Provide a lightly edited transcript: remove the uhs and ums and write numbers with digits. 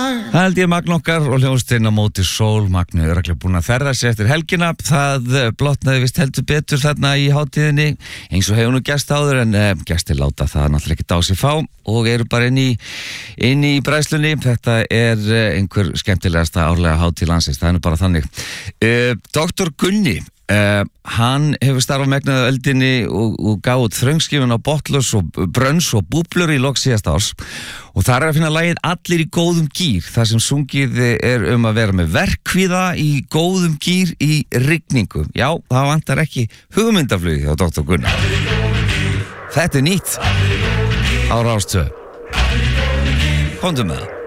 Það held ég Magn okkar og hljómsveitin á móti sól. Magn er örugglega búin að ferða sig eftir helgina. Það blotnaði vist heldur betur þarna í hátíðinni eins og hefur nú gerst áður en gestir láta það náttúrulega ekki á sig fá og eru bara inn í bræðslunni. Þetta er einhver skemmtilegasta árlega hátíð landsins, það er nú bara þannig. Dr. Gunni hann hefur starfað megnaði öldinni og gaf út þröngskifun á Botlus og Brönns og Búblur í lok síðasta árs og þar er að finna lagið Allir í góðum gír þar sem sungið er að vera með verkkvíða í góðum gír í rigningu. Já, það vantar ekki hugmyndaflug hjá Dr. Gunni. Þetta er nýtt á Rás 2. Komdu með það.